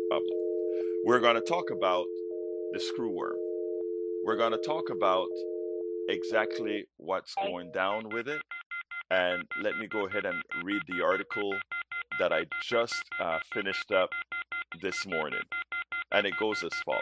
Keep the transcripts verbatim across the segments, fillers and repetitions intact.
problem. We're going to talk about the screwworm. We're going to talk about exactly what's going down with it. And let me go ahead and read the article that I just uh, finished up this morning. And it goes as follows: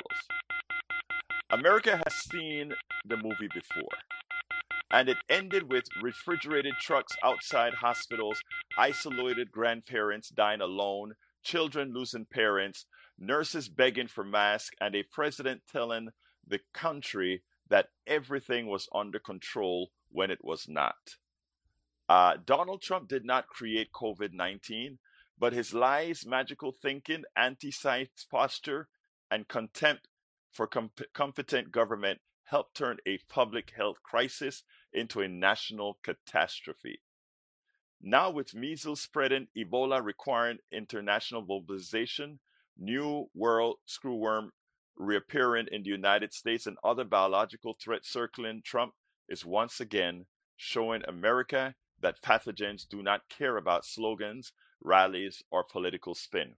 America has seen the movie before, and it ended with refrigerated trucks outside hospitals, isolated grandparents dying alone, children losing parents, nurses begging for masks, and a president telling the country that everything was under control when it was not. Uh, Donald Trump did not create COVID nineteen, but his lies, magical thinking, anti science posture, and contempt for com- competent government helped turn a public health crisis into a national catastrophe. Now, with measles spreading, Ebola requiring international mobilization, new world screwworm reappearing in the United States, and other biological threats circling, Trump is once again showing America that pathogens do not care about slogans, rallies, or political spin.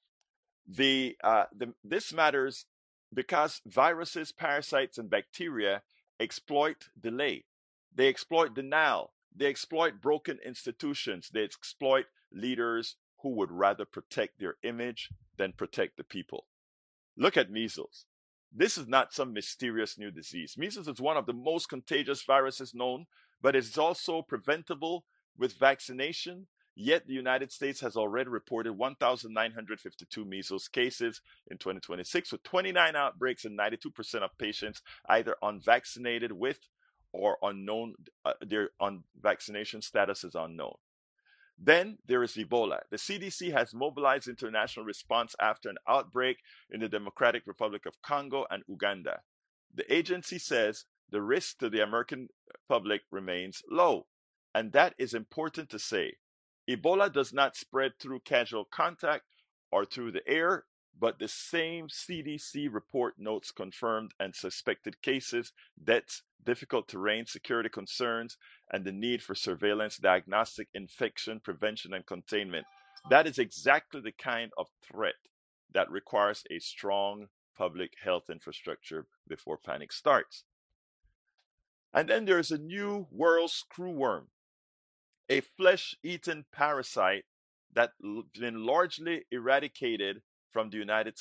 The, uh, the this matters because viruses, parasites, and bacteria exploit delay. They exploit denial. They exploit broken institutions. They exploit leaders who would rather protect their image than protect the people. Look at measles. This is not some mysterious new disease. Measles is one of the most contagious viruses known, but it's also preventable with vaccination. Yet the United States has already reported one thousand nine hundred fifty-two measles cases in twenty twenty-six, with twenty-nine outbreaks and ninety-two percent of patients either unvaccinated with or unknown, uh, their on vaccination status is unknown. Then there is Ebola. The C D C has mobilized international response after an outbreak in the Democratic Republic of Congo and Uganda. The agency says the risk to the American public remains low, and that is important to say. Ebola does not spread through casual contact or through the air, but the same C D C report notes confirmed and suspected cases, deaths, difficult terrain, security concerns, and the need for surveillance, diagnostic, infection prevention, and containment. That is exactly the kind of threat that requires a strong public health infrastructure before panic starts. And then there's a new world screwworm, a flesh eating parasite that's been largely eradicated from the United